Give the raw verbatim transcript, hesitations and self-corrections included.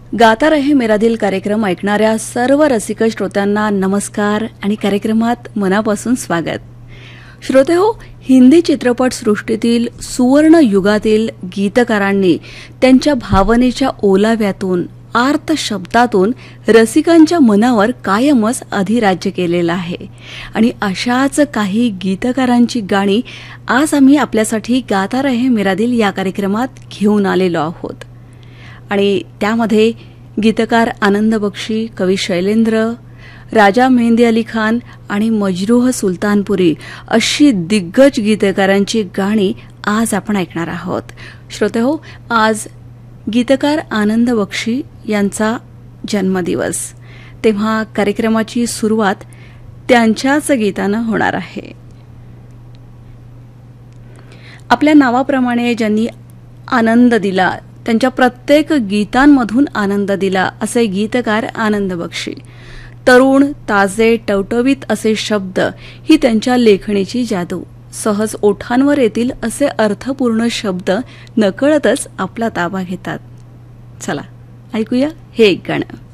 गाता रहे मेरा दिल कार्यक्रम ऐकणाऱ्या सर्व रसिक श्रोत्यांना नमस्कार आणि कार्यक्रमात मनापासून स्वागत. श्रोतेहो, हिंदी चित्रपट सृष्टीतील सुवर्ण युगातील गीतकारांनी त्यांच्या भावनेच्या ओलाव्यातून आर्त शब्दातून रसिकांच्या मनावर कायमच अधिराज्य केलेलं आहे. आणि अशाच काही गीतकारांची गाणी आज आम्ही आपल्यासाठी गाता रहे मेरा दिल या कार्यक्रमात घेऊन आलेलो आहोत. आणि त्यामध्ये गीतकार आनंद बक्षी, कवी शैलेंद्र, राजा मेहंदी अली खान आणि मजरूह सुलतानपुरी अशी दिग्गज गीतकारांची गाणी आज आपण ऐकणार आहोत. श्रोतेहो, आज गीतकार आनंद बक्षी यांचा जन्मदिवस, तेव्हा कार्यक्रमाची सुरुवात त्यांच्याच गीतानं होणार आहे. आपल्या नावाप्रमाणे ज्यांनी आनंद दिला, त्यांच्या प्रत्येक गीतांमधून आनंद दिला असे गीतकार आनंद बक्षी. तरुण, ताजे, टवटवीत असे शब्द ही त्यांच्या लेखणीची जादू. सहज ओठांवर येतील असे अर्थपूर्ण शब्द नकळतच आपला ताबा घेतात. चला ऐकूया हे एक गाणं.